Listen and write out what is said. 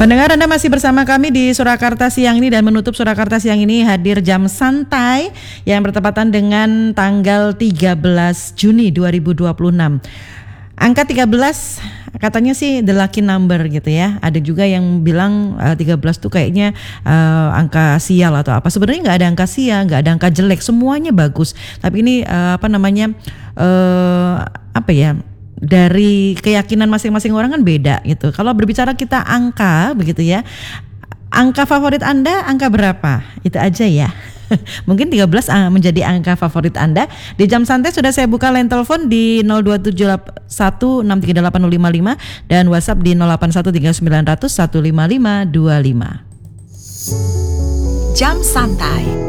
Pendengar, Anda masih bersama kami di Surakarta siang ini, dan menutup Surakarta siang ini hadir jam santai yang bertepatan dengan tanggal 13 Juni 2026. Angka 13 katanya sih the lucky number gitu ya. Ada juga yang bilang 13 tuh kayaknya angka sial atau apa. Sebenarnya nggak ada angka sial, nggak ada angka jelek, semuanya bagus. Tapi ini dari keyakinan masing-masing orang kan beda gitu. Kalau berbicara kita angka begitu ya, angka favorit Anda angka berapa? Itu aja ya. Mungkin 13 menjadi angka favorit Anda. Di jam santai sudah saya buka line telepon di 027163855 dan WhatsApp di 081390015525. Jam santai.